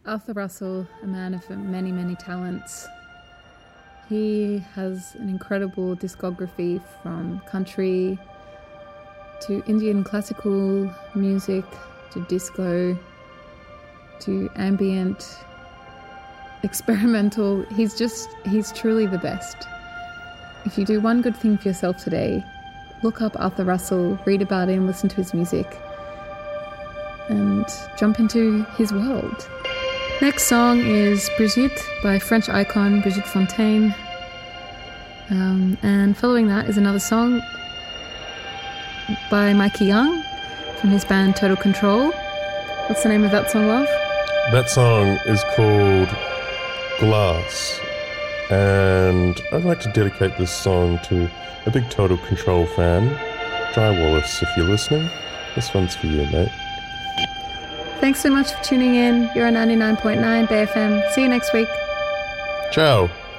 Arthur Russell, a man of many, many talents. He has an incredible discography from country to Indian classical music to disco to ambient, experimental. He's truly the best. If you do one good thing for yourself today, look up Arthur Russell, read about him, listen to his music, and jump into his world. Next song is Brigitte by French icon Brigitte Fontaine. And following that is another song by Mikey Young from his band Total Control. What's the name of that song, love? That song is called Glass. And I'd like to dedicate this song to a big Total Control fan, Dry Wallace, if you're listening. This one's for you, mate. Thanks so much for tuning in. You're on 99.9 BFM. See you next week. Ciao.